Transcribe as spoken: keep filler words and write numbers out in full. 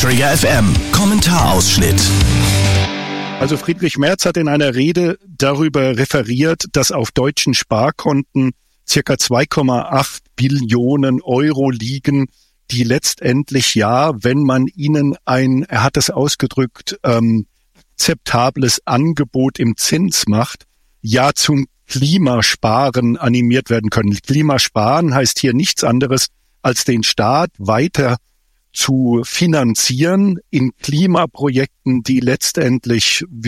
Trigger F M Kommentarausschnitt. Also Friedrich Merz hat in einer Rede darüber referiert, dass auf deutschen Sparkonten circa zwei Komma acht Billionen Euro liegen, die letztendlich ja, wenn man ihnen ein, er hat es ausgedrückt, ähm, akzeptables Angebot im Zins macht, ja zum Klimasparen animiert werden können. Klimasparen heißt hier nichts anderes, als den Staat weiter zu finanzieren in Klimaprojekten, die letztendlich